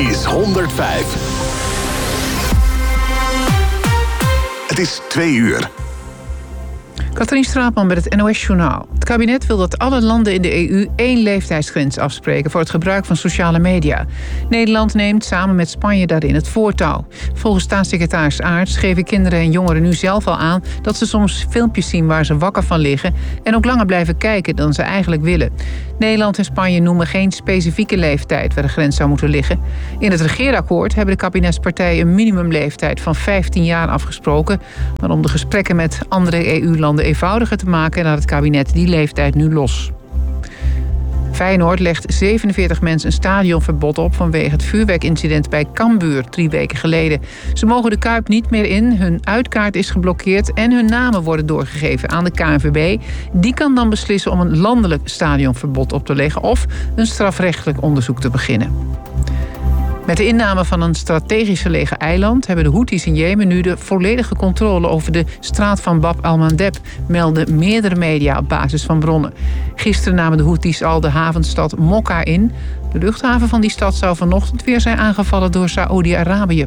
is 105. Het is 2 uur. Katrien Straatman met het NOS-journaal. Het kabinet wil dat alle landen in de EU 1 leeftijdsgrens afspreken voor het gebruik van sociale media. Nederland neemt samen met Spanje daarin het voortouw. Volgens staatssecretaris Aerts geven kinderen en jongeren nu zelf al aan dat ze soms filmpjes zien waar ze wakker van liggen en ook langer blijven kijken dan ze eigenlijk willen. Nederland en Spanje noemen geen specifieke leeftijd waar de grens zou moeten liggen. In het regeerakkoord hebben de kabinetspartijen een minimumleeftijd van 15 jaar afgesproken. Maar om de gesprekken met andere EU-landen eenvoudiger te maken, laat het kabinet die leeftijd nu los. Feyenoord legt 47 mensen een stadionverbod op vanwege het vuurwerkincident bij Cambuur 3 weken geleden. Ze mogen de Kuip niet meer in, hun uitkaart is geblokkeerd en hun namen worden doorgegeven aan de KNVB. Die kan dan beslissen om een landelijk stadionverbod op te leggen of een strafrechtelijk onderzoek te beginnen. Met de inname van een strategisch gelegen eiland hebben de Houthis in Jemen nu de volledige controle over de straat van Bab al-Mandeb, melden meerdere media op basis van bronnen. Gisteren namen de Houthis al de havenstad Mokka in. De luchthaven van die stad zou vanochtend weer zijn aangevallen door Saoedi-Arabië.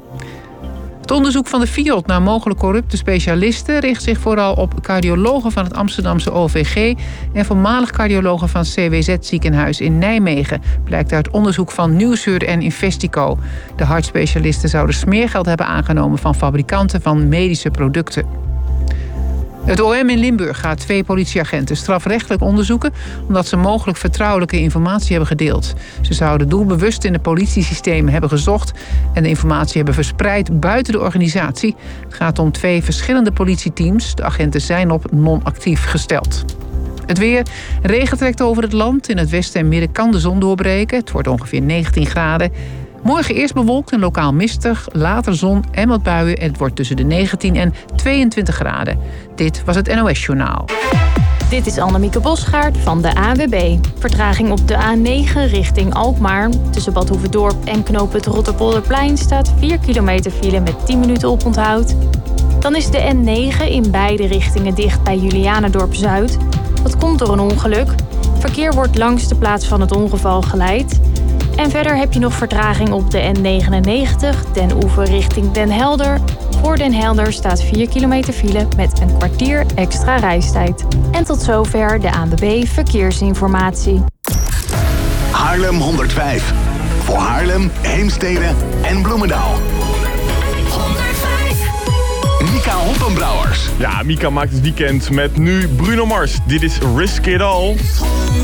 Het onderzoek van de FIOD naar mogelijk corrupte specialisten richt zich vooral op cardiologen van het Amsterdamse OVG en voormalig cardiologen van CWZ-ziekenhuis in Nijmegen, blijkt uit onderzoek van Nieuwsuur en Investico. De hartspecialisten zouden smeergeld hebben aangenomen van fabrikanten van medische producten. Het OM in Limburg gaat 2 politieagenten strafrechtelijk onderzoeken omdat ze mogelijk vertrouwelijke informatie hebben gedeeld. Ze zouden doelbewust in het politiesysteem hebben gezocht en de informatie hebben verspreid buiten de organisatie. Het gaat om 2 verschillende politieteams. De agenten zijn op non-actief gesteld. Het weer. Regen trekt over het land. In het westen en midden kan de zon doorbreken. Het wordt ongeveer 19 graden. Morgen eerst bewolkt en lokaal mistig, later zon en wat buien. En het wordt tussen de 19 en 22 graden. Dit was het NOS-journaal. Dit is Annemieke Bosgaard van de ANWB. Vertraging op de A9 richting Alkmaar. Tussen Bad Hoeverdorp en knooppunt Rotterpolderplein staat 4 kilometer file met 10 minuten oponthoud. Dan is de N9 in beide richtingen dicht bij Julianadorp-Zuid. Dat komt door een ongeluk. Verkeer wordt langs de plaats van het ongeval geleid. En verder heb je nog vertraging op de N99, Den Oever richting Den Helder. Voor Den Helder staat 4 kilometer file met een kwartier extra reistijd. En tot zover de ANWB Verkeersinformatie. Haarlem 105. Voor Haarlem, Heemstede en Bloemendaal. 105. Mika Hoppenbrouwers. Ja, Mika maakt het weekend met nu Bruno Mars. Dit is Risk It All.